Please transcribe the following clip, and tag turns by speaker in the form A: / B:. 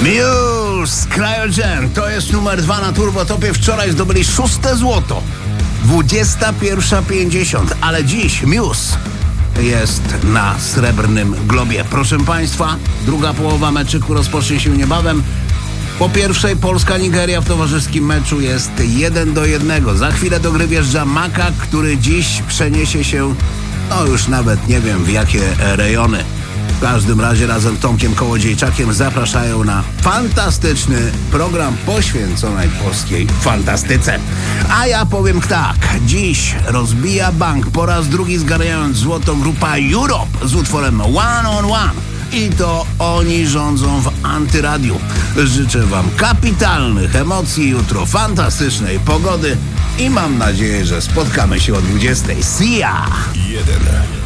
A: Muse, Cryogen, to jest numer 2 na Turbotopie. Wczoraj zdobyli 6. złoto. 21:50, ale dziś Muse jest na Srebrnym Globie. Proszę Państwa, druga połowa meczyku rozpocznie się niebawem. Po pierwszej Polska-Nigeria w towarzyskim meczu jest 1:1. Za chwilę do gry wjeżdża Makak, który dziś przeniesie się, już nawet nie wiem w jakie rejony. W każdym razie razem z Tomkiem Kołodziejczakiem zapraszają na fantastyczny program poświęcony polskiej fantastyce. A ja powiem tak, dziś rozbija bank po raz drugi zgarniając złoto grupa Europe z utworem One on One. I to oni rządzą w Antyradiu. Życzę Wam kapitalnych emocji, jutro fantastycznej pogody i mam nadzieję, że spotkamy się o 20:00. See ya!
B: 1.